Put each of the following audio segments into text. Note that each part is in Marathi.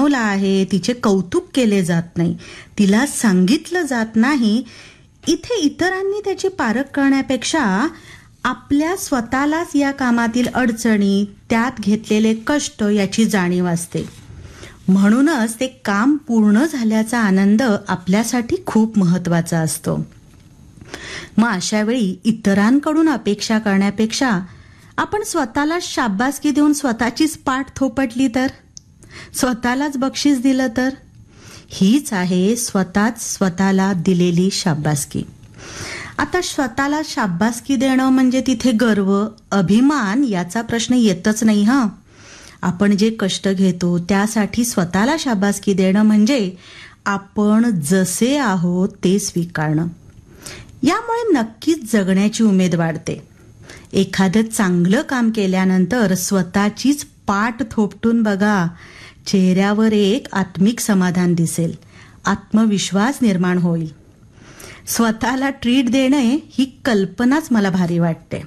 बनवला आहे, तिचे कौतुक केले जात नाही, तिला सांगितलं जात नाही, इथे इतरांनी त्याची पारख करण्यापेक्षा आपल्या स्वतःलाच या कामातील अडचणी, त्यात घेतलेले कष्ट याची जाणीव असते. म्हणूनच ते काम पूर्ण झाल्याचा आनंद आपल्यासाठी खूप महत्वाचा असतो. मग अशा वेळी इतरांकडून अपेक्षा करण्यापेक्षा आपण स्वतःला शाबासकी देऊन स्वतःचीच पाठ थोपटली तर, स्वतःलाच बक्षीस दिलं तर, हीच आहे स्वतःच स्वतःला दिलेली शाबासकी. आता स्वतःला शाबासकी देणं म्हणजे तिथे गर्व, अभिमान याचा प्रश्न येतच नाही. आपण जे कष्ट घेतो त्यासाठी स्वतःला शाबासकी देणं म्हणजे आपण जसे आहोत ते स्वीकारणं. यामुळे नक्कीच जगण्याची उमेद वाढते. एखादं चांगलं काम केल्यानंतर स्वतःचीच पाठ थोपटून बघा, चेहऱ्यावर एक आत्मिक समाधान दिसेल, आत्मविश्वास निर्माण होईल. स्वतःला ट्रीट देणे ही कल्पनाच मला भारी वाटते.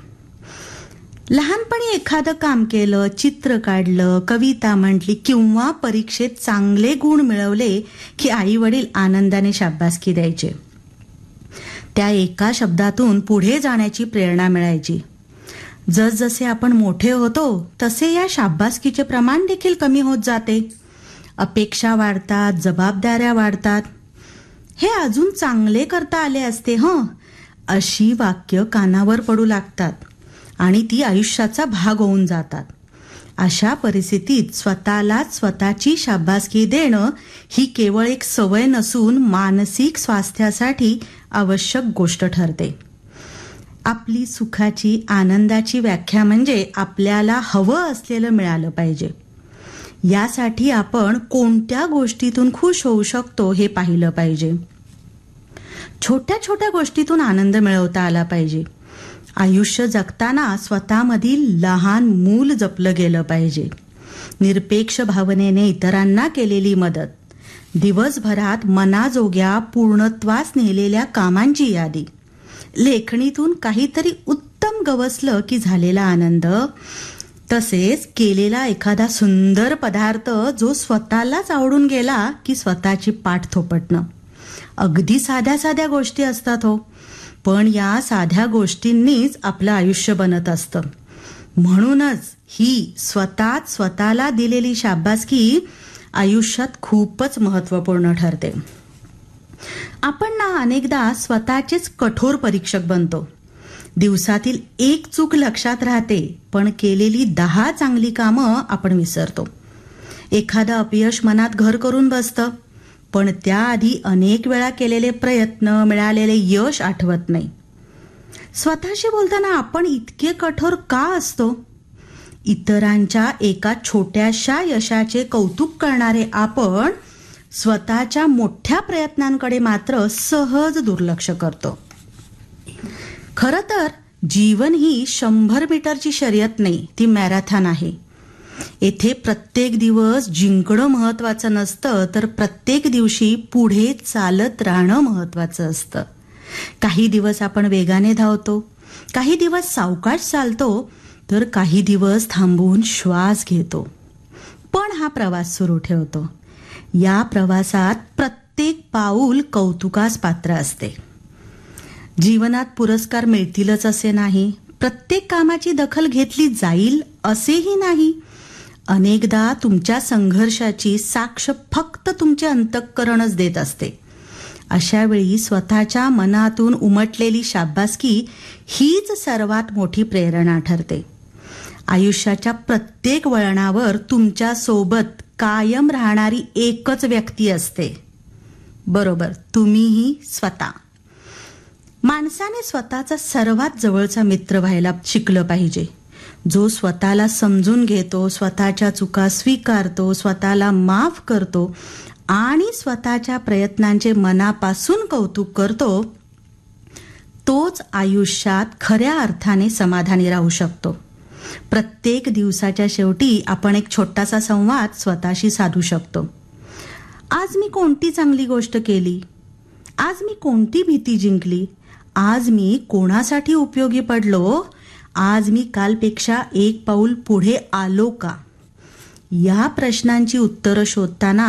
लहानपणी एखादं काम केलं, चित्र काढलं, कविता म्हटली किंवा परीक्षेत चांगले गुण मिळवले की आई वडील आनंदाने शाबासकी द्यायचे. त्या एका शब्दातून पुढे जाण्याची प्रेरणा मिळायची. जसजसे आपण मोठे होतो तसे या शाबासकीचे प्रमाण देखील कमी होत जाते. अपेक्षा वाढतात, जबाबदाऱ्या वाढतात. हे अजून चांगले करता आले असते अशी वाक्य कानावर पडू लागतात आणि ती आयुष्याचा भाग होऊन जातात. अशा परिस्थितीत स्वतःलाच स्वतःची शाबासकी देणं ही केवळ एक सवय नसून मानसिक स्वास्थ्यासाठी आवश्यक गोष्ट ठरते. आपली सुखाची, आनंदाची व्याख्या म्हणजे आपल्याला हवं असलेलं मिळालं पाहिजे. यासाठी आपण कोणत्या गोष्टीतून खुश होऊ शकतो हे पाहिलं पाहिजे. छोट्या छोट्या गोष्टीतून आनंद मिळवता आला पाहिजे. आयुष्य जगताना स्वतःमधील लहान मूल जपलं गेलं पाहिजे. निरपेक्ष भावनेने इतरांना केलेली मदत, दिवसभरात मनाजोग्या पूर्णत्वास नेलेल्या कामांची यादी, लेखणीतून काहीतरी उत्तम गवसलं की झालेला आनंद, तसेच केलेला एखादा सुंदर पदार्थ जो स्वतःलाच आवडून गेला की स्वतःची पाठ थोपटणं. अगदी साध्या साध्या गोष्टी असतात पण या साध्या गोष्टींनीच आपलं आयुष्य बनत असतं. म्हणूनच ही स्वतःला दिलेली शाबासकी आयुष्यात खूपच महत्त्वपूर्ण ठरते. आपण अनेकदा स्वतःचेच कठोर परीक्षक बनतो. दिवसातील एक चूक लक्षात राहते पण केलेली 10 चांगली कामं आपण विसरतो. एखादं अपयश मनात घर करून बसतं पण त्याआधी अनेक वेळा केलेले प्रयत्न, मिळालेले यश आठवत नाही. स्वतःशी बोलताना आपण इतके कठोर का असतो? इतरांच्या एका छोट्याशा यशाचे कौतुक करणारे आपण स्वतःच्या मोठ्या प्रयत्नांकडे मात्र सहज दुर्लक्ष करतो. खरं तर जीवन ही 100 मीटरची शर्यत नाही, ती मॅरेथॉन आहे. येथे प्रत्येक दिवस जिंकणं महत्वाचं नसतं तर प्रत्येक दिवशी पुढे चालत राहणं महत्वाचं असतं. काही दिवस आपण वेगाने धावतो, काही दिवस सावकाश चालतो, तर काही दिवस थांबून श्वास घेतो. पण हा प्रवास सुरू ठेवतो. या प्रवासात प्रत्येक पाऊल कौतुकास पात्र असते. जीवनात पुरस्कार मिळतीलच असे नाही, प्रत्येक कामाची दखल घेतली जाईल असेही नाही. अनेकदा तुमच्या संघर्षाची साक्ष फक्त तुमचे अंतःकरणच देत असते. अशा वेळी स्वतःच्या मनातून उमटलेली शाबासकी हीच सर्वात मोठी प्रेरणा ठरते. आयुष्याच्या प्रत्येक वळणावर तुमच्या सोबत कायम राहणारी एकच व्यक्ती असते, बरोबर तुम्हीही स्वतः. माणसाने स्वतःचा सर्वात जवळचा मित्र व्हायला शिकलं पाहिजे. जो स्वतःला समजून घेतो, स्वतःच्या चुका स्वीकारतो, स्वतःला माफ करतो आणि स्वतःच्या प्रयत्नांचे मनापासून कौतुक करतो, तोच आयुष्यात खऱ्या अर्थाने समाधानी राहू शकतो. प्रत्येक दिवसाच्या शेवटी आपण एक छोटासा संवाद स्वतःशी साधू शकतो. आज मी कोणती चांगली गोष्ट केली? आज मी कोणती भीती जिंकली? आज मी कोणासाठी उपयोगी पडलो? आज मी कालपेक्षा एक पाऊल पुढे आलो का? या प्रश्नांची उत्तरं शोधताना